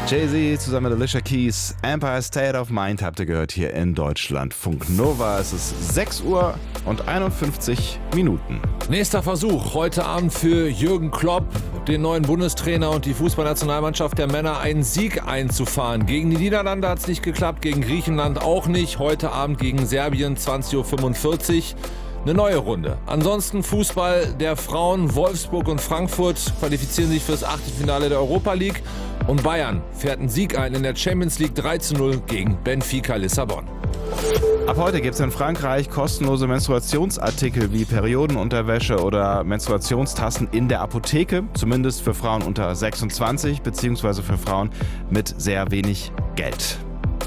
Jay-Z zusammen mit Alicia Keys, Empire State of Mind habt ihr gehört hier in Deutschlandfunk Nova. Es ist 6 Uhr und 51 Minuten. Nächster Versuch heute Abend für Jürgen Klopp, den neuen Bundestrainer und die Fußballnationalmannschaft der Männer, einen Sieg einzufahren. Gegen die Niederlande hat es nicht geklappt, gegen Griechenland auch nicht. Heute Abend gegen Serbien 20.45 Uhr. Eine neue Runde. Ansonsten Fußball der Frauen. Wolfsburg und Frankfurt qualifizieren sich fürs Achtelfinale der Europa League. Und Bayern fährt einen Sieg ein in der Champions League 3:0 gegen Benfica Lissabon. Ab heute gibt es in Frankreich kostenlose Menstruationsartikel wie Periodenunterwäsche oder Menstruationstassen in der Apotheke. Zumindest für Frauen unter 26 bzw. für Frauen mit sehr wenig Geld.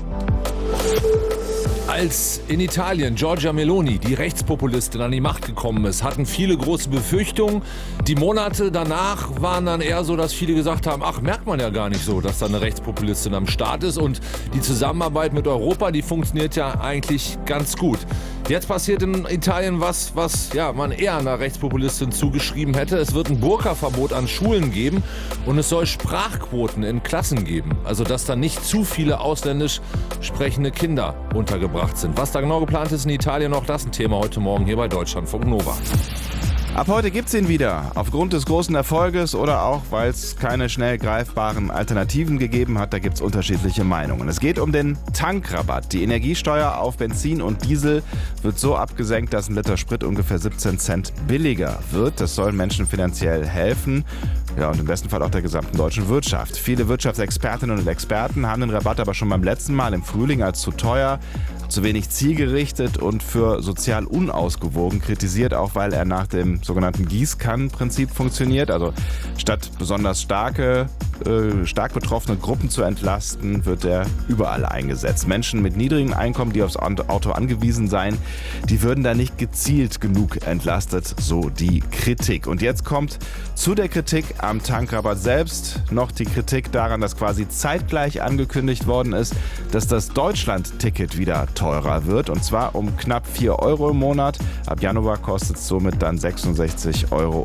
Als in Italien Giorgia Meloni, die Rechtspopulistin, an die Macht gekommen ist, hatten viele große Befürchtungen. Die Monate danach waren dann eher so, dass viele gesagt haben, ach, merkt man ja gar nicht so, dass da eine Rechtspopulistin am Start ist. Und die Zusammenarbeit mit Europa, die funktioniert ja eigentlich ganz gut. Jetzt passiert in Italien was man eher einer Rechtspopulistin zugeschrieben hätte. Es wird ein Burka-Verbot an Schulen geben und es soll Sprachquoten in Klassen geben. Also dass da nicht zu viele ausländisch sprechende Kinder untergebracht sind. Was da genau geplant ist in Italien, auch das ein Thema heute Morgen hier bei Deutschlandfunk Nova. Ab heute gibt's ihn wieder. Aufgrund des großen Erfolges oder auch, weil es keine schnell greifbaren Alternativen gegeben hat, da gibt's unterschiedliche Meinungen. Es geht um den Tankrabatt. Die Energiesteuer auf Benzin und Diesel wird so abgesenkt, dass ein Liter Sprit ungefähr 17 Cent billiger wird. Das soll Menschen finanziell helfen. Ja, und im besten Fall auch der gesamten deutschen Wirtschaft. Viele Wirtschaftsexpertinnen und Experten haben den Rabatt aber schon beim letzten Mal im Frühling als zu teuer, zu wenig zielgerichtet und für sozial unausgewogen kritisiert, auch weil er nach dem sogenannten Gießkannenprinzip funktioniert. Also statt besonders stark betroffene Gruppen zu entlasten, wird er überall eingesetzt. Menschen mit niedrigen Einkommen, die aufs Auto angewiesen seien, die würden da nicht gezielt genug entlastet, so die Kritik. Und jetzt kommt zu der Kritik am Tankrabatt selbst noch die Kritik daran, dass quasi zeitgleich angekündigt worden ist, dass das Deutschland-Ticket wieder teurer wird, und zwar um knapp 4 Euro im Monat. Ab Januar kostet es somit dann 66,80 Euro.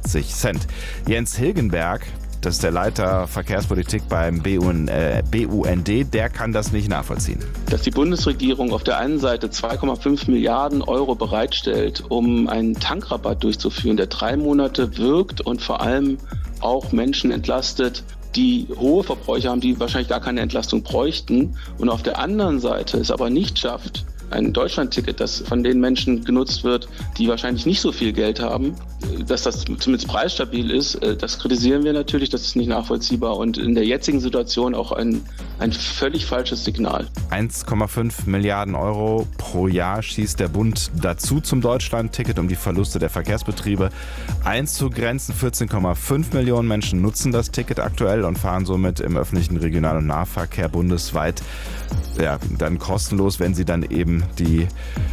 Jens Hilgenberg, das ist der Leiter Verkehrspolitik beim BUND, der kann das nicht nachvollziehen. Dass die Bundesregierung auf der einen Seite 2,5 Milliarden Euro bereitstellt, um einen Tankrabatt durchzuführen, der 3 Monate wirkt und vor allem auch Menschen entlastet, die hohe Verbräuche haben, die wahrscheinlich gar keine Entlastung bräuchten, und auf der anderen Seite es aber nicht schafft, ein Deutschlandticket, das von den Menschen genutzt wird, die wahrscheinlich nicht so viel Geld haben, dass das zumindest preisstabil ist, das kritisieren wir natürlich, das ist nicht nachvollziehbar und in der jetzigen Situation auch ein völlig falsches Signal. 1,5 Milliarden Euro pro Jahr schießt der Bund dazu zum Deutschlandticket, um die Verluste der Verkehrsbetriebe einzugrenzen. 14,5 Millionen Menschen nutzen das Ticket aktuell und fahren somit im öffentlichen Regional- und Nahverkehr bundesweit dann kostenlos, wenn sie dann eben die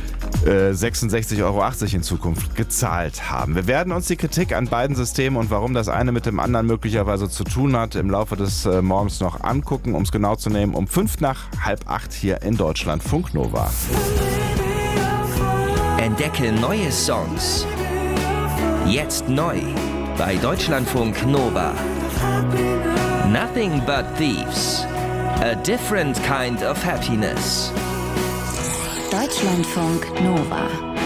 66,80 Euro in Zukunft gezahlt haben. Wir werden uns die Kritik an beiden Systemen und warum das eine mit dem anderen möglicherweise zu tun hat, im Laufe des Morgens noch angucken, um es genau zu nehmen, um 7:55 hier in Deutschlandfunk Nova. Entdecke neue Songs. Jetzt neu bei Deutschlandfunk Nova. Nothing but thieves. A different kind of happiness. Deutschlandfunk Nova.